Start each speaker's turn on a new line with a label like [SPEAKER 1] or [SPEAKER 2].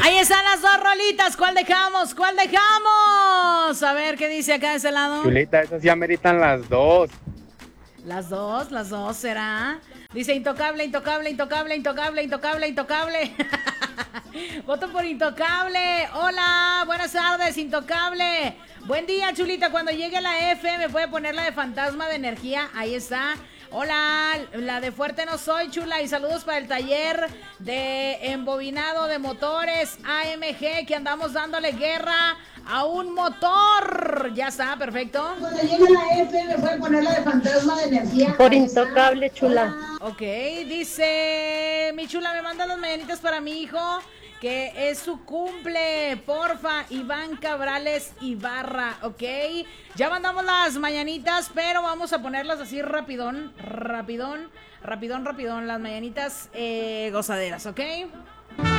[SPEAKER 1] Ahí están las dos rolitas. ¿Cuál dejamos? ¿Cuál dejamos? A ver qué dice acá de ese lado.
[SPEAKER 2] Chulita, esas sí ameritan las dos.
[SPEAKER 1] Las dos, ¿será? Dice intocable, intocable, intocable, intocable, intocable, intocable. Voto por intocable. Hola, buenas tardes, intocable. Buen día, Chulita. Cuando llegue la F, ¿me puede poner la de fantasma de energía? Ahí está. Hola, la de fuerte no soy, chula. Y saludos para el taller de embobinado de motores AMG, que andamos dándole guerra a un motor. Ya está, perfecto.
[SPEAKER 3] Cuando llegue la F, ¿me puede poner la de fantasma de energía?
[SPEAKER 4] Por intocable, chula.
[SPEAKER 1] Ok, dice mi chula, me manda las mañanitas para mi hijo, que es su cumple, porfa, Iván Cabrales Ibarra, ok. Ya mandamos las mañanitas, pero vamos a ponerlas así rapidón, las mañanitas gozaderas, ok.